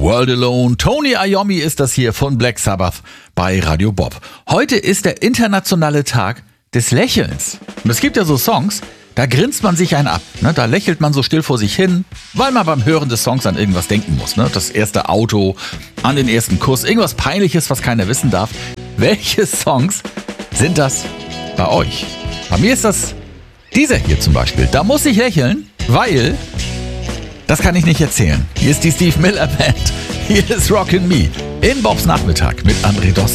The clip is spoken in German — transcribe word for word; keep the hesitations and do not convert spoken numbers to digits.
World Alone. Tony Iommi ist das hier von Black Sabbath bei Radio Bob. Heute ist der internationale Tag des Lächelns. Und es gibt ja so Songs, da grinst man sich einen ab. Ne? Da lächelt man so still vor sich hin, weil man beim Hören des Songs an irgendwas denken muss. Ne? Das erste Auto, an den ersten Kuss, irgendwas Peinliches, was keiner wissen darf. Welche Songs sind das bei euch? Bei mir ist das dieser hier zum Beispiel. Da muss ich lächeln, weil... Das kann ich nicht erzählen. Hier ist die Steve Miller Band. Hier ist Rockin' Me in Bobs Nachmittag mit André Dost.